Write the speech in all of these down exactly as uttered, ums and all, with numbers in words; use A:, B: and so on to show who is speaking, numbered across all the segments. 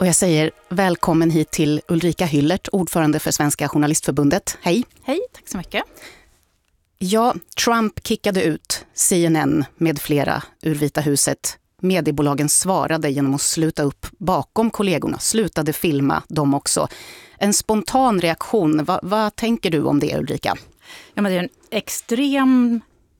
A: Och jag säger välkommen hit till Ulrika Hyllert, ordförande för Svenska Journalistförbundet. Hej!
B: Hej, tack så mycket.
A: Ja, Trump kickade ut C N N med flera ur Vita huset. Mediebolagen svarade genom att sluta upp bakom kollegorna, slutade filma dem också. En spontan reaktion, Va, vad tänker du om det, Ulrika?
B: Ja, men det är en extrem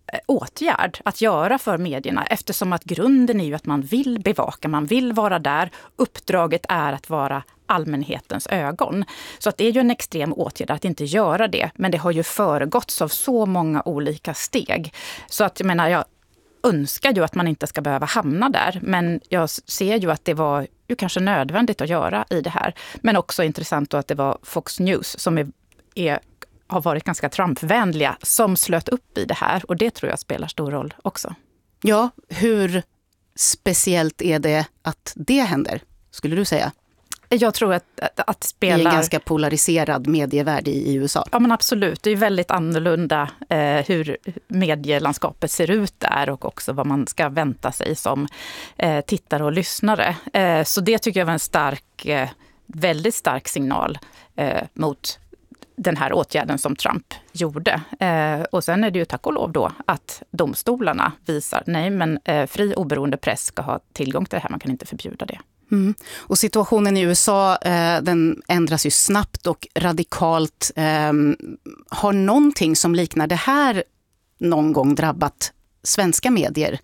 B: åtgärd att göra för medierna, eftersom att grunden är ju att man vill bevaka, man vill vara där. Uppdraget är att vara allmänhetens ögon. Så att det är ju en extrem åtgärd att inte göra det, men det har ju föregåtts av så många olika steg. Så att jag menar, jag önskar ju att man inte ska behöva hamna där, men jag ser ju att det var ju kanske nödvändigt att göra i det här. Men också intressant då att det var Fox News som är, är har varit ganska Trump-vänliga som slöt upp i det här. Och det tror jag spelar stor roll också.
A: Ja, hur speciellt är det att det händer, skulle du säga?
B: Jag tror att, att, att spela...
A: I en ganska polariserad medievärld i, i U S A.
B: Ja, men absolut. Det är väldigt annorlunda eh, hur medielandskapet ser ut där och också vad man ska vänta sig som eh, tittare och lyssnare. Eh, så det tycker jag var en stark, eh, väldigt stark signal eh, mot den här åtgärden som Trump gjorde. Eh, och sen är det ju tack och lov då att domstolarna visar nej, men eh, fri oberoende press ska ha tillgång till det här. Man kan inte förbjuda det.
A: Mm. Och situationen i U S A, eh, den ändras ju snabbt och radikalt. Eh, har någonting som liknar det här någon gång drabbat svenska medier?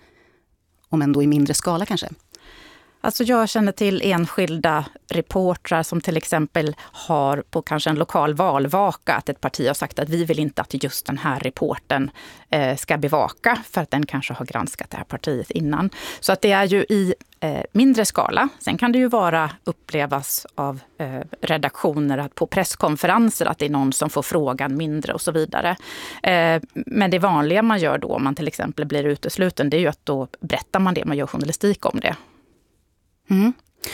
A: Om ändå i mindre skala kanske?
B: Alltså jag känner till enskilda reportrar som till exempel har på kanske en lokal valvaka att ett parti har sagt att vi vill inte att just den här reporten eh, ska bevaka för att den kanske har granskat det här partiet innan. Så att det är ju i eh, mindre skala. Sen kan det ju vara upplevas av eh, redaktioner att på presskonferenser att det är någon som får frågan mindre och så vidare. Eh, men det vanliga man gör då om man till exempel blir utesluten, det är ju att då berättar man det, man gör journalistik om det.
A: Mm.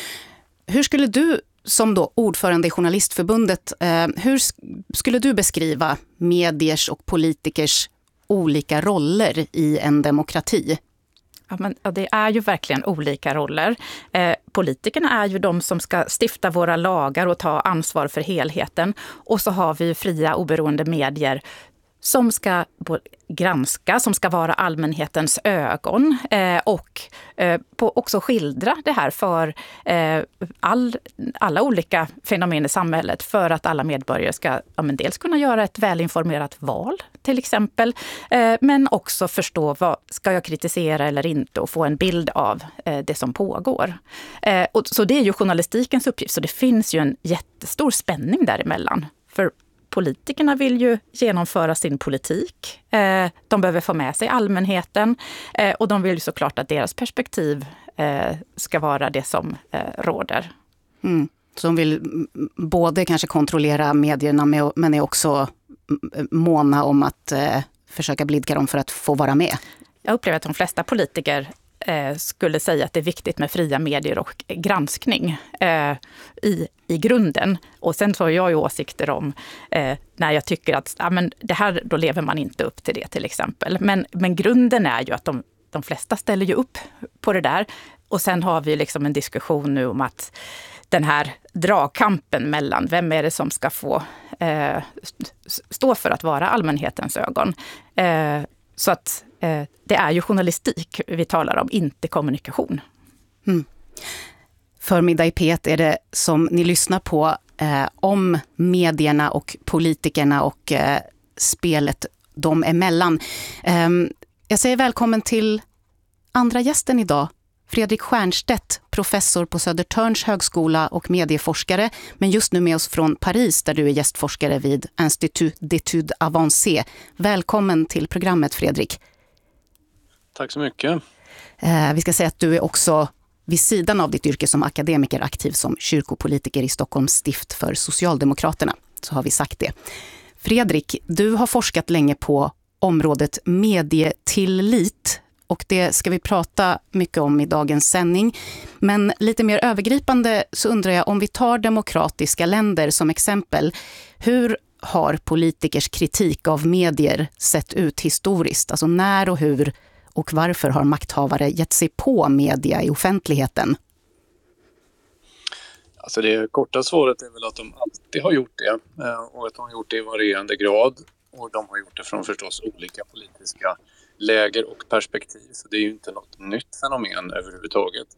A: Hur skulle du som då ordförande i Journalistförbundet, eh, hur skulle du beskriva mediers och politikers olika roller i en demokrati?
B: Ja, men, ja, det är ju verkligen olika roller. Eh, politikerna är ju de som ska stifta våra lagar och ta ansvar för helheten. Och så har vi fria oberoende medier som ska granska, som ska vara allmänhetens ögon eh, och eh, på också skildra det här för eh, all, alla olika fenomen i samhället för att alla medborgare ska ja, men dels kunna göra ett välinformerat val till exempel, eh, men också förstå vad ska jag kritisera eller inte och få en bild av eh, det som pågår. Eh, och, så det är ju journalistikens uppgift, så det finns ju en jättestor spänning däremellan. För politikerna vill ju genomföra sin politik. Eh, de behöver få med sig allmänheten. Eh, och de vill ju såklart att deras perspektiv eh, ska vara det som eh, råder.
A: Mm. Så de vill både kanske kontrollera medierna med, men är också måna om att eh, försöka blidka dem för att få vara med.
B: Jag upplever att de flesta politiker eh, skulle säga att det är viktigt med fria medier och granskning eh, i, i grunden. Och sen så har jag ju åsikter om eh, när jag tycker att ja, men det här, då lever man inte upp till det till exempel. Men, men grunden är ju att de, de flesta ställer ju upp på det där. Och sen har vi liksom en diskussion nu om att den här dragkampen mellan vem är det som ska få eh, stå för att vara allmänhetens ögon. Eh, så att eh, det är ju journalistik vi talar om, inte kommunikation.
A: Mm. Förmiddag i P ett är det som ni lyssnar på eh, om medierna och politikerna och eh, spelet dem emellan. Eh, jag säger välkommen till andra gästen idag. Fredrik Stiernstedt, professor på Södertörns högskola och medieforskare, men just nu med oss från Paris där du är gästforskare vid Institut d'études avancées. Välkommen till programmet, Fredrik.
C: Tack så mycket.
A: Eh, vi ska säga att du är också vid sidan av ditt yrke som akademiker aktiv som kyrkopolitiker i Stockholms stift för Socialdemokraterna. Så har vi sagt det. Fredrik, du har forskat länge på området medietillit. Och det ska vi prata mycket om i dagens sändning. Men lite mer övergripande så undrar jag, om vi tar demokratiska länder som exempel. Hur har politikers kritik av medier sett ut historiskt? Alltså när och hur och varför har makthavare gett sig på media i offentligheten?
C: Alltså det korta svaret är väl att de alltid har gjort det och att de har gjort det i varierande grad. Och de har gjort det från förstås olika politiska läger och perspektiv. Så det är ju inte något nytt fenomen överhuvudtaget.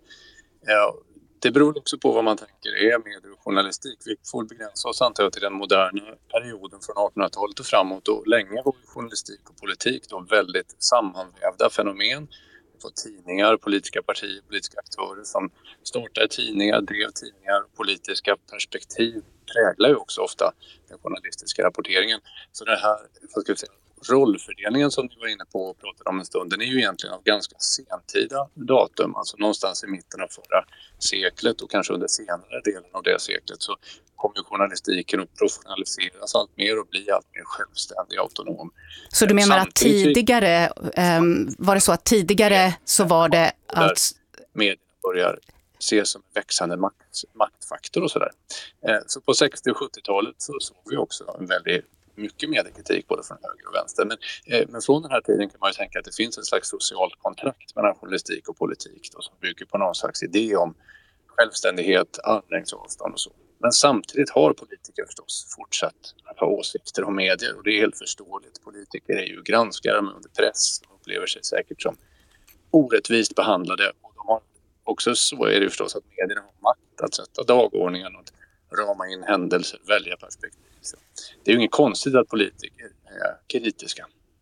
C: Det beror också på vad man tänker är medier och journalistik. Vi får begränsa oss antar jag till den moderna perioden från artonhundratalet och framåt. Och länge var journalistik och politik då väldigt sammanvävda fenomen. På tidningar, politiska partier, politiska aktörer som startade tidningar, drev tidningar. Politiska perspektiv präglar ju också ofta den journalistiska rapporteringen. Så det här, vad ska jag säga, rollfördelningen som ni var inne på och pratade om en stund, den är ju egentligen av ganska sentida datum. Alltså någonstans i mitten av förra seklet och kanske under senare delen av det seklet så kommer journalistiken att professionaliseras allt mer och bli allt mer självständig och autonom.
A: Så du menar att tidigare, um, var det så att tidigare så var det att...
C: Medierna börjar ses som en växande makt, maktfaktor och sådär. Eh, så på sextio- och sjuttiotalet så såg vi också en väldigt mycket mediekritik både från höger och vänster. Men, eh, men från den här tiden kan man ju tänka att det finns ett slags socialt kontrakt mellan journalistik och politik då, som bygger på någon slags idé om självständighet, armlängds avstånd och så. Men samtidigt har politiker förstås fortsatt att ha åsikter om medier och det är helt förståeligt. Politiker är ju granskare med under press och upplever sig säkert som orättvist behandlade. Och de har också så är det förstås att medierna har makt att sätta dagordningen och rama in händelser, välja perspektiv. Så det är ju inget konstigt att politiker är kritiska.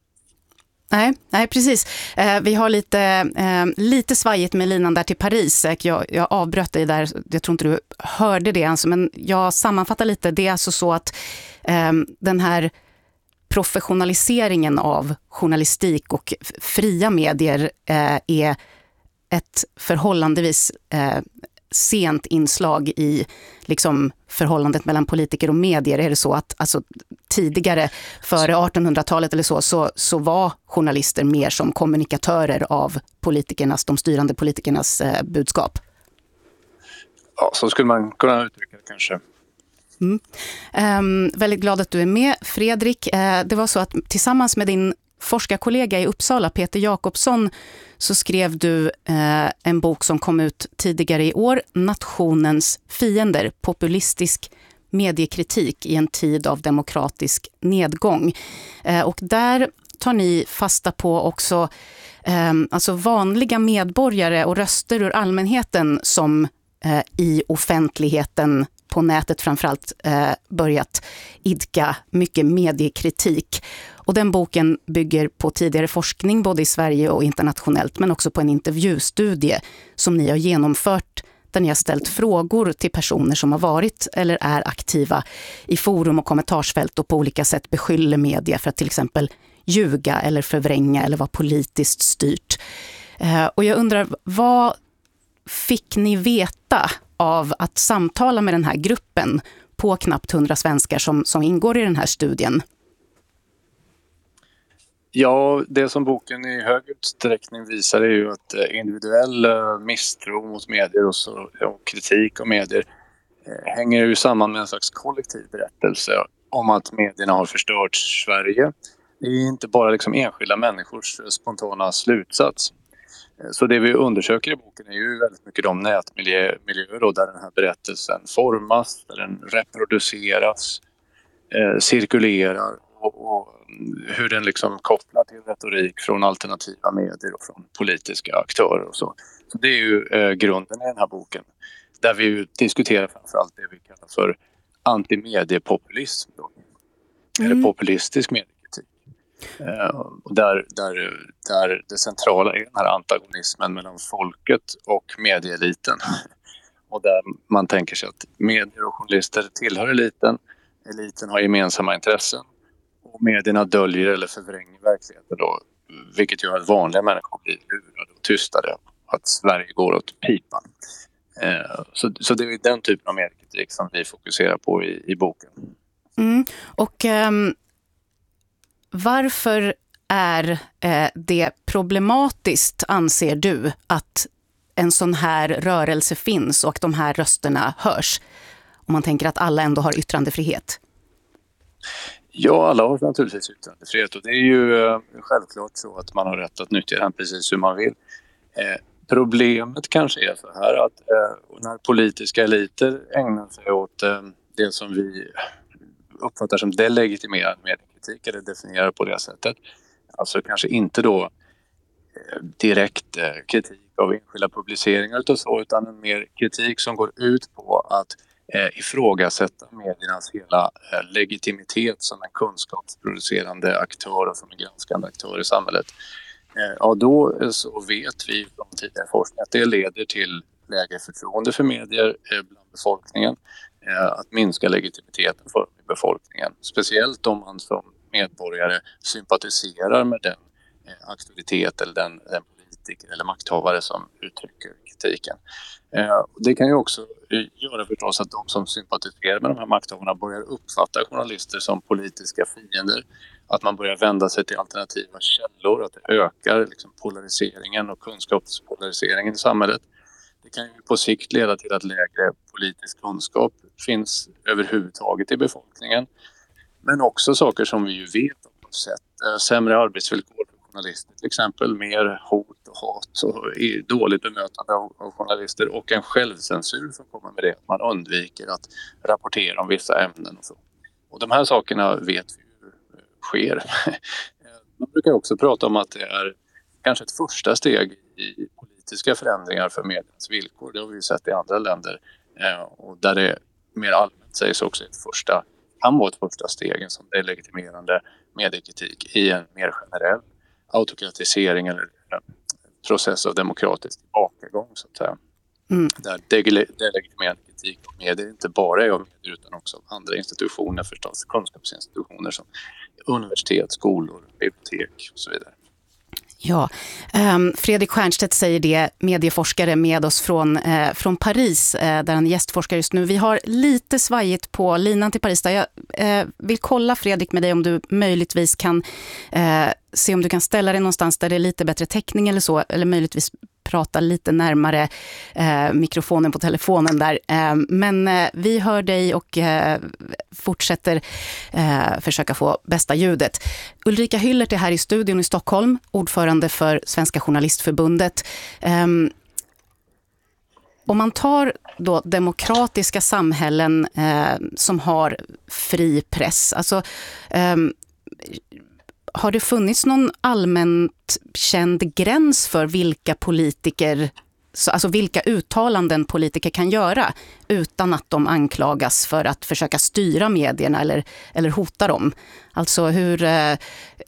A: Nej, nej precis. Eh, vi har lite, eh, lite svajigt med linan där till Paris. Jag, jag avbröt dig där, jag tror inte du hörde det alltså, men jag sammanfattar lite. Det är alltså så att eh, den här professionaliseringen av journalistik och fria medier eh, är ett förhållandevis eh, sent inslag i liksom förhållandet mellan politiker och medier. Är det så att alltså, tidigare, före artonhundratalet eller så, så, så var journalister mer som kommunikatörer av politikernas, de styrande politikernas eh, budskap?
C: Ja, så skulle man kunna uttrycka det kanske.
A: Mm. Um, väldigt glad att du är med, Fredrik. Uh, det var så att tillsammans med din forskarkollega i Uppsala, Peter Jakobsson, så skrev du eh, en bok som kom ut tidigare i år, Nationens fiender, populistisk mediekritik i en tid av demokratisk nedgång. Eh, och där tar ni fasta på också eh, alltså vanliga medborgare och röster ur allmänheten som eh, i offentligheten på nätet framförallt eh, börjat idka mycket mediekritik. Och den boken bygger på tidigare forskning både i Sverige och internationellt, men också på en intervjustudie som ni har genomfört där ni har ställt frågor till personer som har varit eller är aktiva i forum och kommentarsfält och på olika sätt beskyller media för att till exempel ljuga eller förvränga eller vara politiskt styrt. Eh, och jag undrar, vad fick ni veta av att samtala med den här gruppen på knappt hundra svenskar som, som ingår i den här studien?
C: Ja, det som boken i hög utsträckning visar är ju att individuell misstro mot medier och, så, och kritik av medier eh, hänger ju samman med en slags kollektiv berättelse om att medierna har förstört Sverige. Det är inte bara liksom enskilda människors spontana slutsats. Så det vi undersöker i boken är ju väldigt mycket de nätmiljöer då, där den här berättelsen formas, där den reproduceras, eh, cirkulerar och, och hur den liksom kopplar till retorik från alternativa medier och från politiska aktörer och så. Så det är ju eh, grunden i den här boken. Där vi ju diskuterar framförallt det vi kallar för antimediepopulism då. Mm. Eller populistisk mediekritik. Uh, och där, där, där det centrala är den här antagonismen mellan folket och medieeliten. Och där man tänker sig att medier och journalister tillhör eliten. Eliten har gemensamma intressen. Och medierna döljer eller förvränger verkligheten då. Vilket gör att vanliga människor blir lurade och tystade. Att Sverige går åt pipan. Uh, så, så det är den typen av mediekritik som vi fokuserar på i, i boken.
A: Mm. Och... Um... Varför är eh, det problematiskt, anser du, att en sån här rörelse finns och att de här rösterna hörs? Om man tänker att alla ändå har yttrandefrihet.
C: Ja, alla har naturligtvis yttrandefrihet och det är ju eh, självklart så att man har rätt att nyttja den precis hur man vill. Eh, Problemet kanske är så här att eh, när politiska eliter ägnar sig åt eh, det som vi uppfattar som delegitimerad mediekritik eller definierar på det sättet, alltså kanske inte då eh, direkt eh, kritik av enskilda publiceringar och så, utan en mer kritik som går ut på att eh, ifrågasätta mediernas hela eh, legitimitet som en kunskapsproducerande aktör och som en granskande aktör i samhället. Eh, ja, då eh, så vet vi från tidigare forskning att det leder till lägre förtroende för medier eh, bland befolkningen, eh, att minska legitimiteten för befolkningen, speciellt om man som medborgare sympatiserar med den eh, auktoritet eller den, den politiker eller makthavare som uttrycker kritiken. Eh, det kan ju också göra förstås att de som sympatiserar med de här makthavarna börjar uppfatta journalister som politiska fiender, att man börjar vända sig till alternativa källor, att det ökar liksom polariseringen och kunskapspolariseringen i samhället. Det kan ju på sikt leda till att lägre politisk kunskap finns överhuvudtaget i befolkningen. Men också saker som vi ju vet och sett. Sämre arbetsvillkor för journalister till exempel, mer hot och hat och dåligt bemötande av journalister och en självcensur som kommer med det. Att man undviker att rapportera om vissa ämnen och så. Och de här sakerna vet vi ju sker. Man brukar också prata om att det är kanske ett första steg i politiska förändringar för mediernas villkor. Det har vi ju sett i andra länder. Och där det mer allmänt sägs också ett första, kan vara ett första steg, en sån delegitimerande mediekritik i en mer generell autokratisering eller process av demokratisk tillbakagång så att säga. Mm. Där delegitimerande kritik av medier inte bara är av medier utan också av andra institutioner förstås, kunskapsinstitutioner som universitet, skolor, bibliotek och så vidare.
A: Ja, um, Fredrik Stiernstedt säger det, medieforskare med oss från, eh, från Paris eh, där han är gästforskare just nu. Vi har lite svajigt på linan till Paris där jag eh, vill kolla Fredrik med dig om du möjligtvis kan eh, se om du kan ställa dig någonstans där det är lite bättre täckning eller så, eller möjligtvis prata lite närmare eh, mikrofonen på telefonen där. Eh, men eh, vi hör dig och eh, fortsätter eh, försöka få bästa ljudet. Ulrika Hyllert är här i studion i Stockholm, ordförande för Svenska Journalistförbundet. Eh, om man tar då demokratiska samhällen eh, som har fri press, alltså eh, har det funnits någon allmänt känd gräns för vilka politiker, alltså vilka uttalanden politiker kan göra utan att de anklagas för att försöka styra medierna eller, eller hota dem? Alltså hur, eh,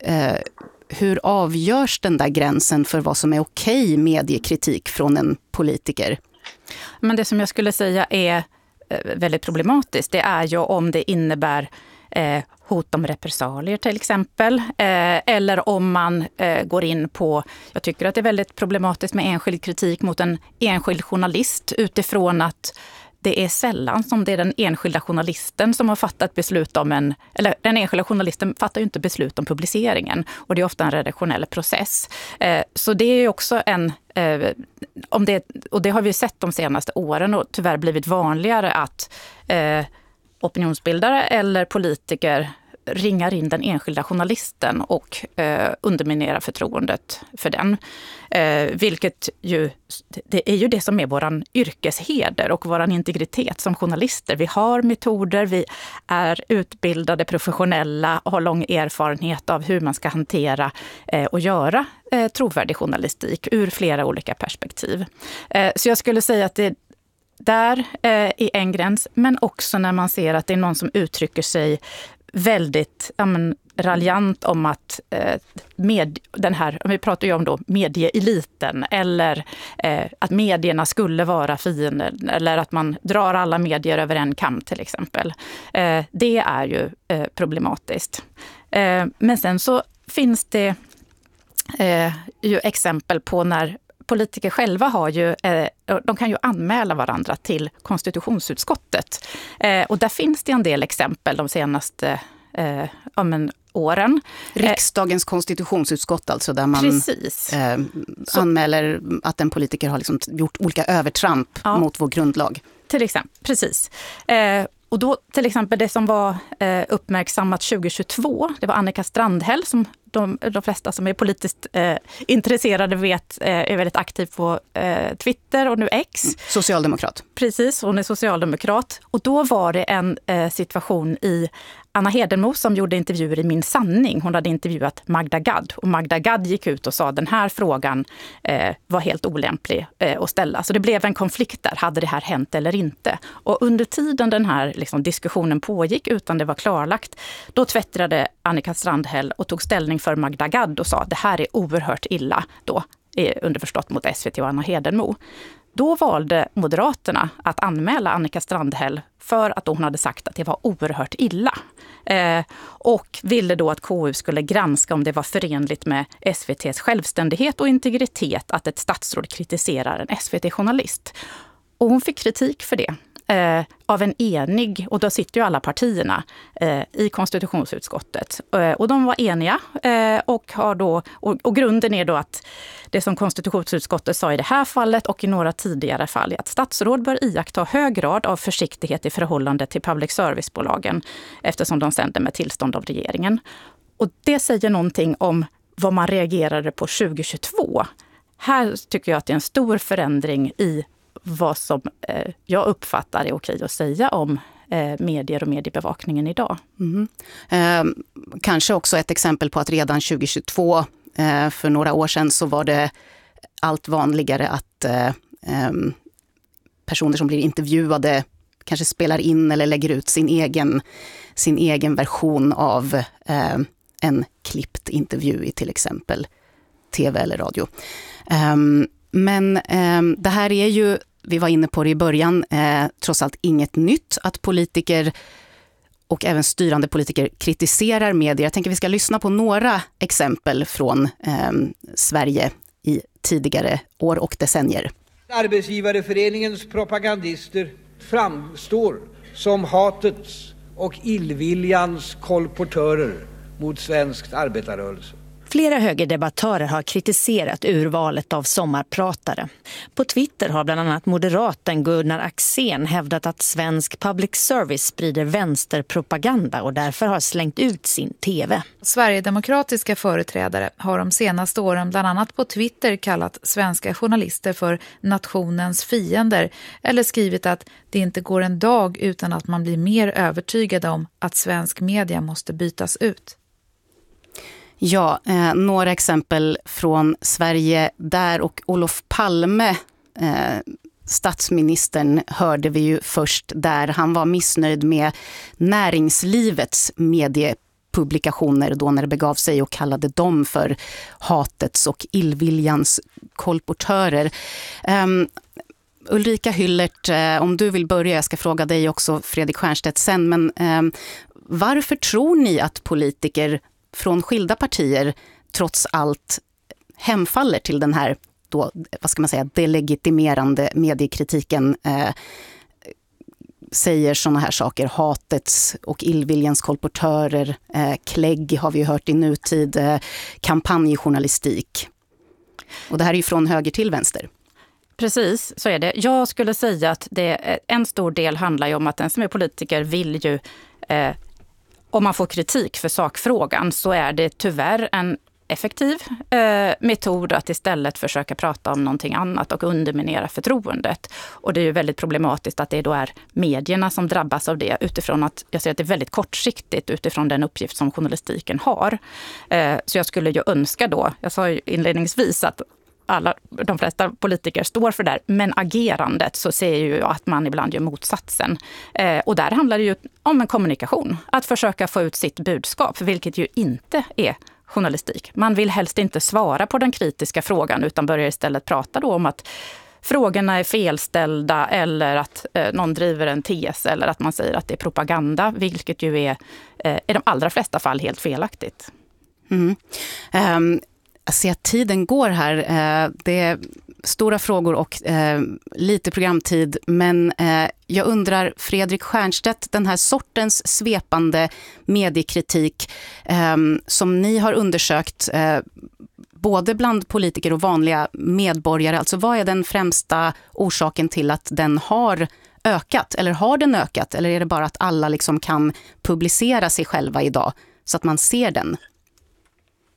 A: hur avgörs den där gränsen för vad som är okej mediekritik från en politiker?
B: Men det som jag skulle säga är väldigt problematiskt, det är ju om det innebär Eh, hot om repressalier till exempel, eh, eller om man eh, går in på, jag tycker att det är väldigt problematiskt med enskild kritik mot en enskild journalist utifrån att det är sällan som det är den enskilda journalisten som har fattat beslut om en, eller den enskilda journalisten fattar ju inte beslut om publiceringen och det är ofta en redaktionell process. Eh, så det är ju också en, eh, om det, och det har vi sett de senaste åren och tyvärr blivit vanligare att eh, opinionsbildare eller politiker ringar in den enskilda journalisten och eh, underminerar förtroendet för den. Eh, vilket ju, det är ju det som är våran yrkesheder och våran integritet som journalister. Vi har metoder, vi är utbildade, professionella och har lång erfarenhet av hur man ska hantera eh, och göra eh, trovärdig journalistik ur flera olika perspektiv. Eh, så jag skulle säga att det där eh, är en gräns, men också när man ser att det är någon som uttrycker sig väldigt ja, men, raljant om att eh, med den här, vi pratar ju om då medieeliten eller eh, att medierna skulle vara fiender eller att man drar alla medier över en kam till exempel. Eh, det är ju eh, problematiskt. Eh, men sen så finns det eh, ju exempel på när politiker själva har ju, eh, de kan ju anmäla varandra till konstitutionsutskottet. Eh, och där finns det en del exempel de senaste eh, om en åren.
A: Riksdagens konstitutionsutskott alltså, där man eh, anmäler att en politiker har liksom gjort olika övertramp ja, mot vår grundlag.
B: Till exempel, precis. Eh, Och då till exempel det som var eh, uppmärksammat tjugohundratjugotvå, det var Annika Strandhäll som de, de flesta som är politiskt eh, intresserade vet eh, är väldigt aktiv på eh, Twitter och nu X.
A: Socialdemokrat.
B: Precis, hon är socialdemokrat. Och då var det en eh, situation i Anna Hedenmo som gjorde intervjuer i Min sanning. Hon hade intervjuat Magda Gad och Magda Gad gick ut och sa att den här frågan eh, var helt olämplig eh, att ställa. Så det blev en konflikt där. Hade det här hänt eller inte? Och under tiden den här liksom, diskussionen pågick utan det var klarlagt, då twittrade Annika Strandhäll och tog ställning för Magda Gad och sa att det här är oerhört illa då, underförstått mot S V T och Anna Hedenmo. Då valde Moderaterna att anmäla Annika Strandhäll för att hon hade sagt att det var oerhört illa. Eh, och ville då att K U skulle granska om det var förenligt med S V T:s självständighet och integritet att ett statsråd kritiserar en S V T-journalist. Och hon fick kritik för det. Eh, av en enig, och då sitter ju alla partierna eh, i konstitutionsutskottet. Eh, och de var eniga eh, och har då, och, och grunden är då att det som konstitutionsutskottet sa i det här fallet och i några tidigare fall är att statsråd bör iaktta hög grad av försiktighet i förhållande till public service-bolagen eftersom de sänder med tillstånd av regeringen. Och det säger någonting om vad man reagerade på tjugohundratjugotvå. Här tycker jag att det är en stor förändring i vad som eh, jag uppfattar är okej att säga om eh, medier och mediebevakningen idag.
A: Mm. Eh, kanske också ett exempel på att redan tjugohundratjugotvå, eh, för några år sedan, så var det allt vanligare att eh, personer som blir intervjuade kanske spelar in eller lägger ut sin egen, sin egen version av eh, en klippt intervju i till exempel tv eller radio. Eh, men eh, det här är ju, vi var inne på det i början, eh, trots allt inget nytt att politiker och även styrande politiker kritiserar medier. Jag tänker vi ska lyssna på några exempel från eh, Sverige i tidigare år och decennier.
D: Arbetsgivareföreningens propagandister framstår som hatets och illviljans kolportörer mot svenskt arbetarrörelse.
E: Flera högerdebattörer har kritiserat urvalet av sommarpratare. På Twitter har bland annat moderaten Gunnar Axén hävdat att svensk public service sprider vänsterpropaganda och därför har slängt ut sin tv.
F: Sverigedemokratiska företrädare har de senaste åren bland annat på Twitter kallat svenska journalister för nationens fiender eller skrivit att det inte går en dag utan att man blir mer övertygad om att svensk media måste bytas ut.
A: Ja, eh, några exempel från Sverige där, och Olof Palme, eh, statsministern, hörde vi ju först där. Han var missnöjd med näringslivets mediepublikationer då när det begav sig och kallade dem för hatets och illviljans kolportörer. Um, Ulrika Hyllert, eh, om du vill börja, jag ska fråga dig också, Fredrik Stiernstedt, sen, men eh, varför tror ni att politiker från skilda partier trots allt hemfaller till den här då, vad ska man säga, delegitimerande mediekritiken, eh, säger såna här saker, hatets och illviljans kolportörer, eh, klägg har vi ju hört i nutid, eh, kampanjjournalistik. Och det här är ju från höger till vänster.
B: Precis, så är det. Jag skulle säga att det, en stor del handlar ju om att den som är politiker vill ju, eh, om man får kritik för sakfrågan så är det tyvärr en effektiv eh, metod att istället försöka prata om någonting annat och underminera förtroendet. Och det är ju väldigt problematiskt att det då är medierna som drabbas av det utifrån att, jag ser att det är väldigt kortsiktigt utifrån den uppgift som journalistiken har. Eh, så jag skulle ju önska då, jag sa ju inledningsvis att alla, de flesta politiker står för det där, men agerandet så ser ju att man ibland gör motsatsen. Eh, och där handlar det ju om en kommunikation, att försöka få ut sitt budskap, vilket ju inte är journalistik. Man vill helst inte svara på den kritiska frågan utan börjar istället prata då om att frågorna är felställda eller att eh, någon driver en tes eller att man säger att det är propaganda, vilket ju är eh, i de allra flesta fall helt felaktigt.
A: Mm. Um. Jag ser att tiden går här. Det är stora frågor och lite programtid. Men jag undrar, Fredrik Stiernstedt, den här sortens svepande mediekritik som ni har undersökt både bland politiker och vanliga medborgare. Alltså vad är den främsta orsaken till att den har ökat? Eller har den ökat? Eller är det bara att alla liksom kan publicera sig själva idag så att man ser den?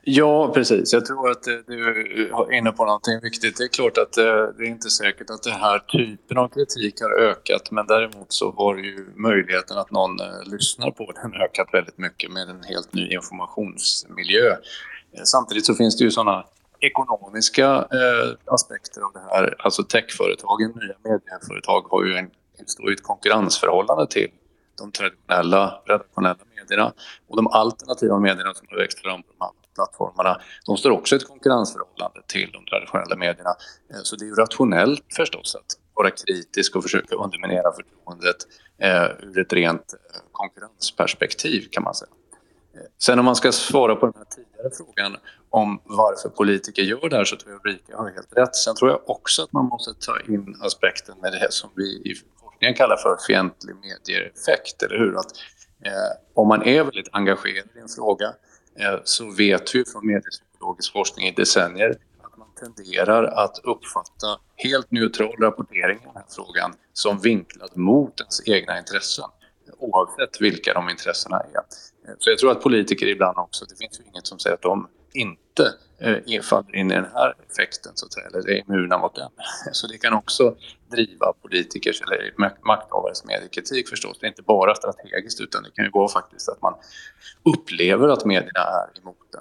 C: Ja, precis. Jag tror att du är inne på någonting viktigt. Det är klart att det är inte säkert att den här typen av kritik har ökat, men däremot så har ju möjligheten att någon lyssnar på den ökat väldigt mycket med en helt ny informationsmiljö. Samtidigt så finns det ju sådana ekonomiska eh, aspekter av det här. Alltså techföretagen, nya medieföretag har ju en, står i ett konkurrensförhållande till de traditionella, redaktionella medierna, och de alternativa medierna som har växt fram på de här plattformarna, de står också i ett konkurrensförhållande till de traditionella medierna. Så det är ju rationellt förstås att vara kritisk och försöka underminera förtroendet eh, ur ett rent konkurrensperspektiv, kan man säga. Sen om man ska svara på den här tidigare frågan om varför politiker gör det här, så tror jag Ulrika har helt rätt. Sen tror jag också att man måste ta in aspekten med det här som vi i forskningen kallar för fientlig medieeffekt, eller hur? Att eh, om man är väldigt engagerad i en fråga eh, så vet vi från mediepsykologisk forskning i decennier att man tenderar att uppfatta helt neutral rapportering i den här frågan som vinklad mot ens egna intressen, oavsett vilka de intressena är. Så jag tror att politiker ibland också, det finns ju inget som säger att de inte eh, faller in i den här effekten, så att säga, eller är immuna mot den. Så det kan också driva politikers eller makthavares mediekritik förstås. Det är inte bara strategiskt, utan det kan ju vara faktiskt att man upplever att medierna är emot den.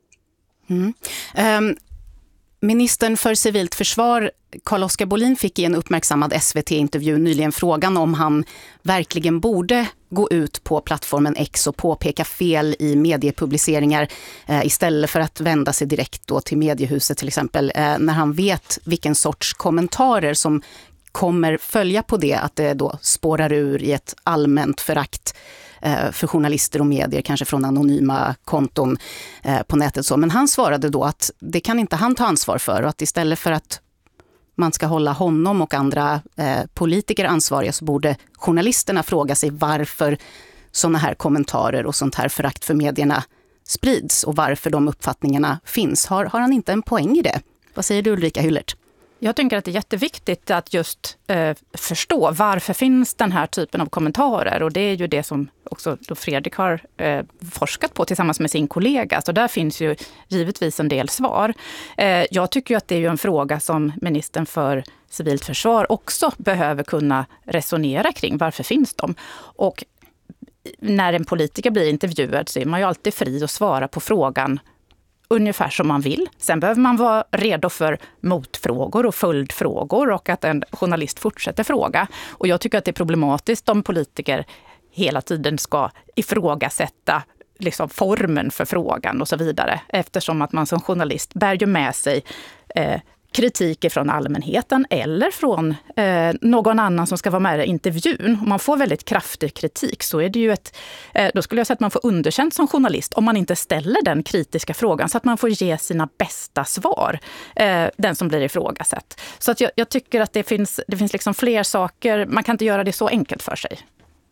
A: Mm. Um. Ministern för civilt försvar, Carl-Oskar Bohlin, fick i en uppmärksammad S V T-intervju nyligen frågan om han verkligen borde gå ut på plattformen X och påpeka fel i mediepubliceringar eh, istället för att vända sig direkt då till mediehuset till exempel, eh, när han vet vilken sorts kommentarer som kommer följa på det, att det då spårar ur i ett allmänt förakt för journalister och medier, kanske från anonyma konton på nätet. Så. Men han svarade då att det kan inte han ta ansvar för, och att istället för att man ska hålla honom och andra eh, politiker ansvariga, så borde journalisterna fråga sig varför sådana här kommentarer och sånt här förakt för medierna sprids och varför de uppfattningarna finns. Har, har han inte en poäng i det? Vad säger du, Ulrika Hüllert?
B: Jag tänker att det är jätteviktigt att just eh, förstå varför finns den här typen av kommentarer. Och det är ju det som också då Fredrik har eh, forskat på tillsammans med sin kollega. Så där finns ju givetvis en del svar. Eh, jag tycker ju att det är ju en fråga som ministern för civilt försvar också behöver kunna resonera kring. Varför finns de? Och när en politiker blir intervjuad så är man ju alltid fri att svara på frågan ungefär som man vill. Sen behöver man vara redo för motfrågor och följdfrågor, och att en journalist fortsätter fråga. Och jag tycker att det är problematiskt om politiker hela tiden ska ifrågasätta liksom formen för frågan och så vidare. Eftersom att man som journalist bär ju med sig eh, kritiker från allmänheten eller från eh, någon annan som ska vara med i intervjun. Om man får väldigt kraftig kritik så är det ju ett, eh, då skulle jag säga att man får underkänt som journalist om man inte ställer den kritiska frågan, så att man får ge sina bästa svar, eh, den som blir ifrågasatt. Så att jag, jag tycker att det finns, det finns liksom fler saker, man kan inte göra det så enkelt för sig.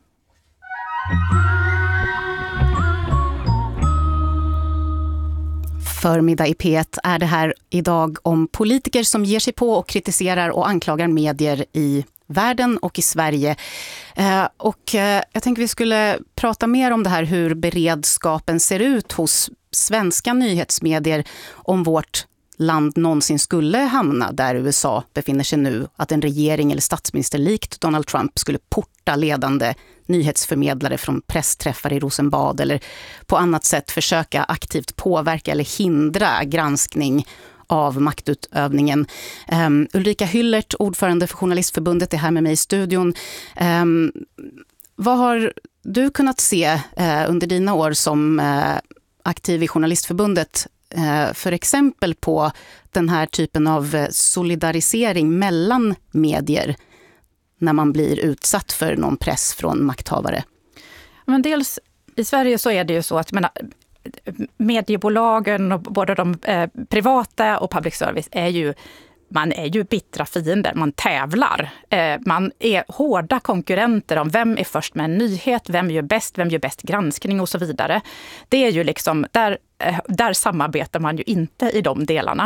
A: Förmiddag i P ett är det här idag om politiker som ger sig på och kritiserar och anklagar medier i världen och i Sverige. Eh, och eh, jag tänkte vi skulle prata mer om det här, hur beredskapen ser ut hos svenska nyhetsmedier om vårt land någonsin skulle hamna där U S A befinner sig nu, att en regering eller statsminister likt Donald Trump skulle porta ledande nyhetsförmedlare från pressträffar i Rosenbad eller på annat sätt försöka aktivt påverka eller hindra granskning av maktutövningen. Um, Ulrika Hüllert, ordförande för Journalistförbundet, är här med mig i studion. Um, vad har du kunnat se uh, under dina år som uh, aktiv i Journalistförbundet för exempel på den här typen av solidarisering mellan medier när man blir utsatt för någon press från makthavare?
B: Men dels i Sverige så är det ju så att menar, mediebolagen och både de eh, privata och public service är ju man är ju bittra fiender, man tävlar. Eh, man är hårda konkurrenter om vem är först med en nyhet, vem gör bäst, vem gör bäst granskning och så vidare. Det är ju liksom, där, eh, där samarbetar man ju inte i de delarna.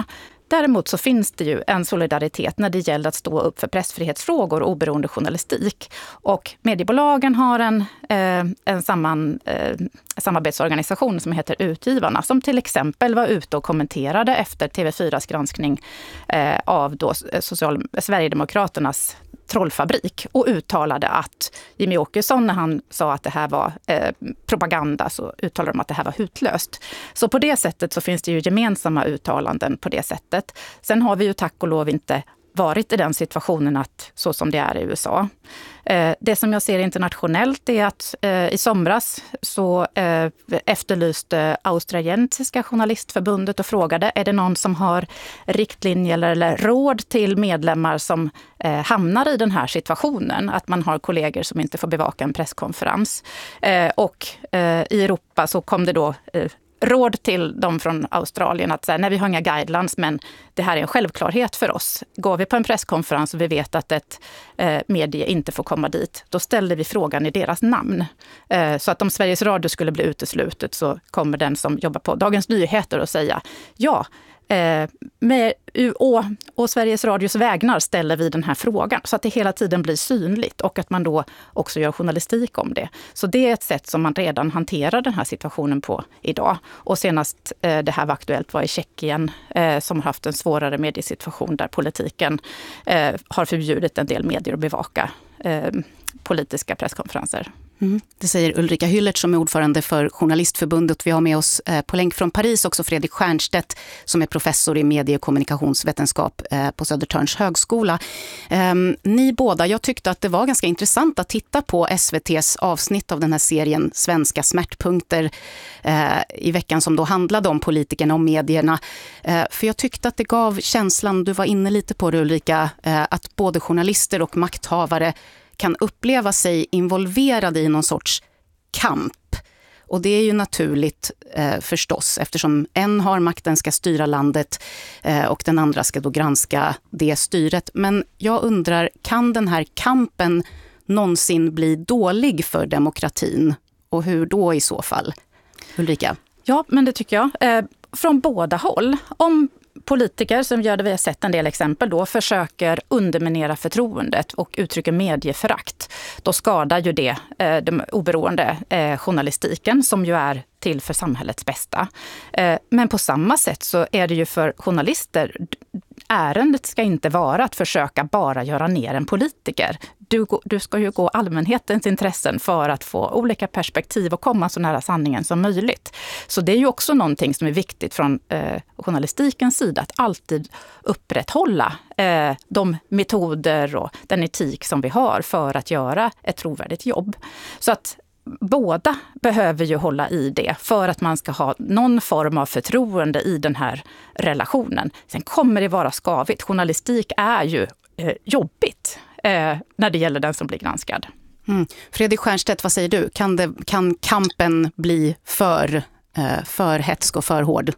B: Däremot så finns det ju en solidaritet när det gäller att stå upp för pressfrihetsfrågor och oberoende journalistik. Och mediebolagen har en, eh, en samman, eh, samarbetsorganisation som heter Utgivarna, som till exempel var ute och kommenterade efter T V fyras granskning eh, av då social, Sverigedemokraternas trollfabrik och uttalade att Jimmy Åkesson, när han sa att det här var eh, propaganda, så uttalade de att det här var hutlöst. Så på det sättet så finns det ju gemensamma uttalanden på det sättet. Sen har vi ju tack och lov inte varit i den situationen att så som det är i U S A. Eh, det som jag ser internationellt är att eh, i somras så eh, efterlyste Australiensiska journalistförbundet och frågade, är det någon som har riktlinjer eller, eller råd till medlemmar som eh, hamnar i den här situationen, att man har kollegor som inte får bevaka en presskonferens. Eh, och eh, i Europa så kom det då eh, råd till dem från Australien att säga, nej, vi har inga guidelines, men det här är en självklarhet för oss. Går vi på en presskonferens och vi vet att ett eh, medie inte får komma dit, då ställer vi frågan i deras namn. Eh, så att om Sveriges Radio skulle bli uteslutet så kommer den som jobbar på Dagens Nyheter att säga, ja, eh, med U Å och Sveriges Radios vägnar ställer vi den här frågan, så att det hela tiden blir synligt och att man då också gör journalistik om det. Så det är ett sätt som man redan hanterar den här situationen på idag. Och senast eh, det här var aktuellt var i Tjeckien eh, som har haft en svårare mediesituation där politiken eh, har förbjudit en del medier att bevaka eh, politiska presskonferenser.
A: Mm. Det säger Ulrika Hyllert som är ordförande för Journalistförbundet. Vi har med oss eh, på länk från Paris också Fredrik Stiernstedt som är professor i medie- och kommunikationsvetenskap eh, på Södertörns högskola. Eh, ni båda, jag tyckte att det var ganska intressant att titta på S V T:s avsnitt av den här serien Svenska smärtpunkter eh, i veckan som då handlade om politikerna och medierna. Eh, för jag tyckte att det gav känslan, du var inne lite på det Ulrika, eh, att både journalister och makthavare kan uppleva sig involverade i någon sorts kamp. Och det är ju naturligt eh, förstås, eftersom en har makten, ska styra landet eh, och den andra ska då granska det styret. Men jag undrar, kan den här kampen någonsin bli dålig för demokratin? Och hur då i så fall? Ulrika?
B: Ja, men det tycker jag. Eh, från båda håll. Om politiker, som gör det, vi har sett en del exempel då, försöker underminera förtroendet och uttrycker medieförakt, då skadar ju det eh, den oberoende eh, journalistiken som ju är till för samhällets bästa. Eh, men på samma sätt så är det ju för journalister, ärendet ska inte vara att försöka bara göra ner en politiker. Du, du ska ju gå allmänhetens intressen för att få olika perspektiv och komma så nära sanningen som möjligt. Så det är ju också någonting som är viktigt från eh, journalistikens sida, att alltid upprätthålla eh, de metoder och den etik som vi har för att göra ett trovärdigt jobb. Så att båda behöver ju hålla i det för att man ska ha någon form av förtroende i den här relationen. Sen kommer det vara skavigt. Journalistik är ju eh, jobbigt eh, när det gäller den som blir granskad.
A: Mm. Fredrik Stiernstedt, vad säger du? Kan, det, kan kampen bli för, eh, för hetsk och för hård?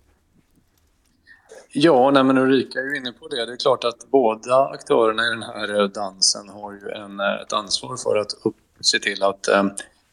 C: Ja, nej, men Ulrika är ju inne på det. Det är klart att båda aktörerna i den här dansen har ju en, ett ansvar för att upp, se till att eh,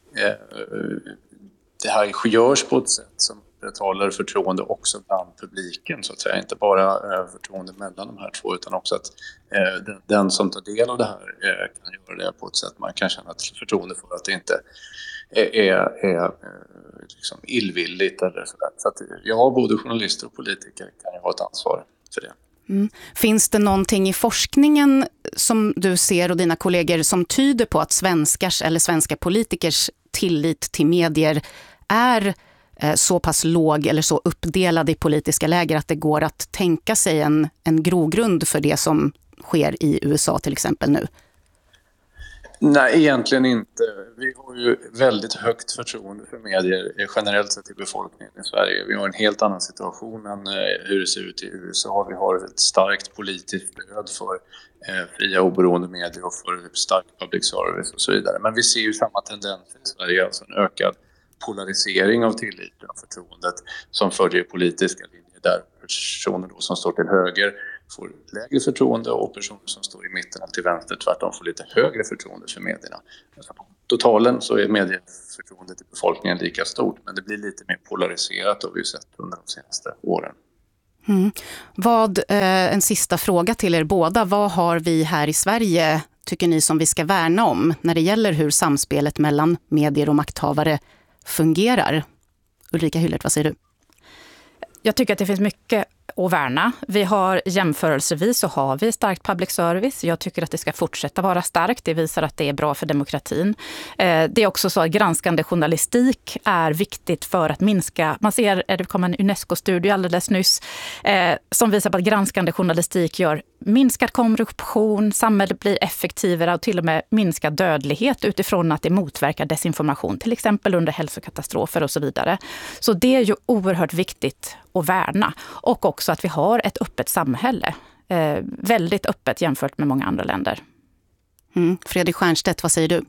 C: det här görs på ett sätt som upprätthåller förtroende också bland publiken, så att säga. Inte bara förtroende mellan de här två, utan också att den som tar del av det här kan göra det på ett sätt man kan känna ett förtroende för, att det inte är, är liksom illvilligt eller sådär. Så att ja, både journalister och politiker kan ju ha ett ansvar för det.
A: Mm. Finns det någonting i forskningen som du ser och dina kollegor som tyder på att svenskars eller svenska politikers tillit till medier är eh, så pass låg eller så uppdelad i politiska läger att det går att tänka sig en, en grogrund för det som sker i U S A till exempel nu?
C: Nej, egentligen inte. Vi har ju väldigt högt förtroende för medier generellt sett i befolkningen i Sverige. Vi har en helt annan situation än hur det ser ut i U S A. Vi har ett starkt politiskt stöd för eh, fria oberoende medier och för stark public service och så vidare. Men vi ser ju samma tendenser i Sverige, alltså en ökad polarisering av tilliten och förtroendet som följer politiska linjer, där personer då som står till höger får lägre förtroende och personer som står i mitten och till vänster tvärtom får lite högre förtroende för medierna. Totalen så är medieförtroendet i befolkningen lika stort, men det blir lite mer polariserat, och vi har sett under de senaste åren.
A: Mm. Vad, eh, en sista fråga till er båda. Vad har vi här i Sverige, tycker ni, som vi ska värna om när det gäller hur samspelet mellan medier och makthavare fungerar? Ulrika Hyllert, vad säger du?
B: Jag tycker att det finns mycket att värna. Vi har jämförelsevis så har vi starkt public service. Jag tycker att det ska fortsätta vara starkt. Det visar att det är bra för demokratin. Det är också så att granskande journalistik är viktigt för att minska. Man ser, det kom en UNESCO-studie alldeles nyss som visar på att granskande journalistik gör minskad korruption, samhället blir effektivare och till och med minskad dödlighet utifrån att det motverkar desinformation, till exempel under hälsokatastrofer och så vidare. Så det är ju oerhört viktigt att värna. Och också att vi har ett öppet samhälle. Eh, väldigt öppet jämfört med många andra länder.
A: Mm. Fredrik Stiernstedt, vad säger du?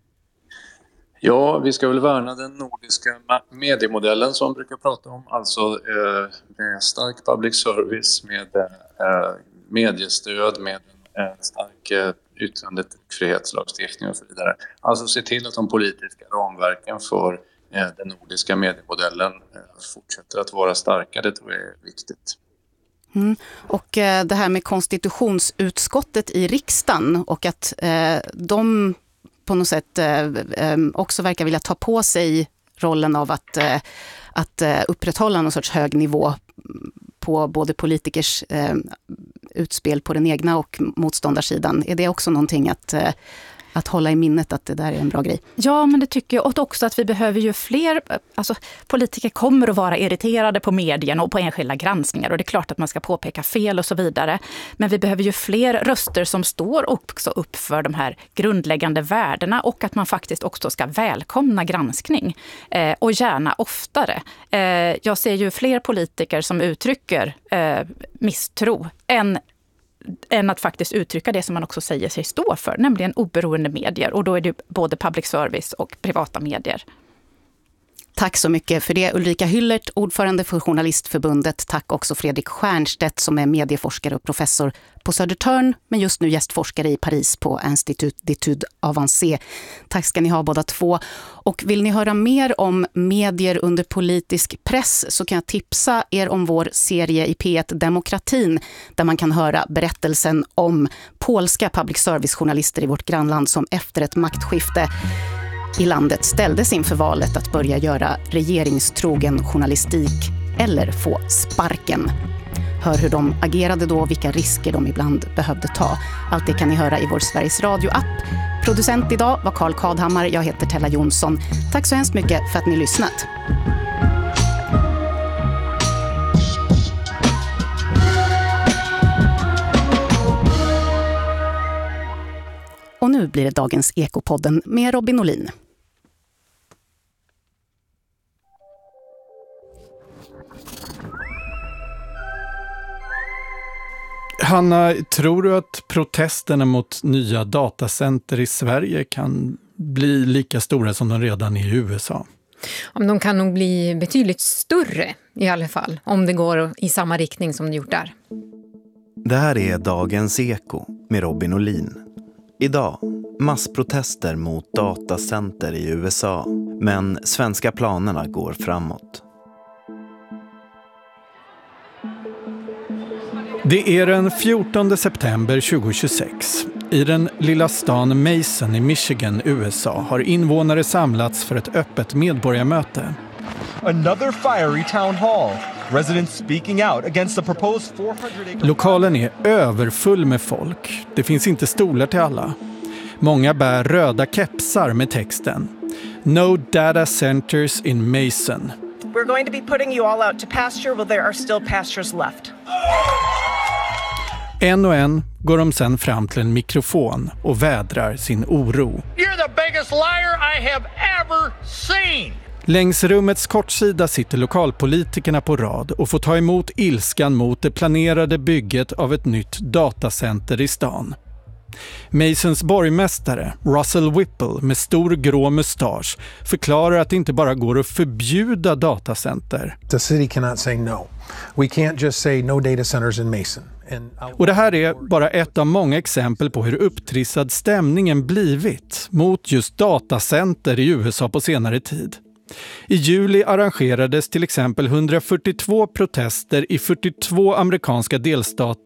C: Ja, vi ska väl värna den nordiska mediemodellen som man brukar prata om. Alltså eh, med stark public service, med eh, mediestöd, med en stark eh, yttrandefrihetslagstiftning och så vidare. Alltså se till att de politiska ramverken för eh, den nordiska mediemodellen eh, fortsätter att vara starka. Det tror jag är viktigt.
A: Mm. Och eh, det här med konstitutionsutskottet i riksdagen och att eh, de på något sätt eh, eh, också verkar vilja ta på sig rollen av att, eh, att eh, upprätthålla någon sorts hög nivå på både politikers eh, utspel på den egna och motståndarsidan. Är det också någonting att, eh, att hålla i minnet att det där är en bra grej?
B: Ja, men det tycker jag. Och också att vi behöver ju fler, alltså politiker kommer att vara irriterade på medierna och på enskilda granskningar. Och det är klart att man ska påpeka fel och så vidare. Men vi behöver ju fler röster som står också upp för de här grundläggande värdena och att man faktiskt också ska välkomna granskning. Eh, och gärna oftare. Eh, jag ser ju fler politiker som uttrycker eh, misstro än än att faktiskt uttrycka det som man också säger sig stå för, nämligen oberoende medier. Och då är det både public service och privata medier.
A: Tack så mycket för det, Ulrika Hyllert, ordförande för Journalistförbundet. Tack också Fredrik Stiernstedt som är medieforskare och professor på Södertörn, men just nu gästforskare i Paris på Institut d'études avancées. Tack ska ni ha båda två. Och vill ni höra mer om medier under politisk press så kan jag tipsa er om vår serie i P ett Demokratin, där man kan höra berättelsen om polska public service-journalister i vårt grannland som efter ett maktskifte i landet ställdes inför valet att börja göra regeringstrogen journalistik eller få sparken. Hör hur de agerade då och vilka risker de ibland behövde ta. Allt det kan ni höra i vår Sveriges Radio-app. Producent idag var Carl Kadhammar, jag heter Tella Jonsson. Tack så hemskt mycket för att ni lyssnat. Och nu blir det dagens Ekopodden med Robin Olin.
G: Hanna, tror du att protesterna mot nya datacenter i Sverige kan bli lika stora som de redan är i U S A?
H: De kan nog bli betydligt större i alla fall, om det går i samma riktning som det gjort där.
I: Det här är dagens Eko med Robin Olin. Idag, massprotester mot datacenter i U S A, men svenska planerna går framåt.
G: Det är den fjortonde september tjugohundratjugosex. I den lilla stan Mason i Michigan, U S A, har invånare samlats för ett öppet medborgarmöte.
J: Another fiery town hall. Residents speaking out against the proposed four hundred acre...
G: Lokalen är överfull med folk. Det finns inte stolar till alla. Många bär röda kepsar med texten No data centers in Mason.
K: We're going to be putting you all out to pasture while there are still pastures left.
G: En och en går de sen fram till en mikrofon och vädrar sin oro.
L: You're the biggest liar I have ever seen.
G: Längs rummets kortsida sitter lokalpolitikerna på rad och får ta emot ilskan mot det planerade bygget av ett nytt datacenter i stan. Masons borgmästare, Russell Whipple, med stor grå mustasch, förklarar att det inte bara går att förbjuda datacenter.
M: The city cannot say no. We can't just say no data centers in Mason.
G: Och det här är bara ett av många exempel på hur upptrissad stämningen blivit mot just datacenter i U S A på senare tid. I juli arrangerades till exempel hundrafyrtiotvå protester i fyrtiotvå amerikanska delstater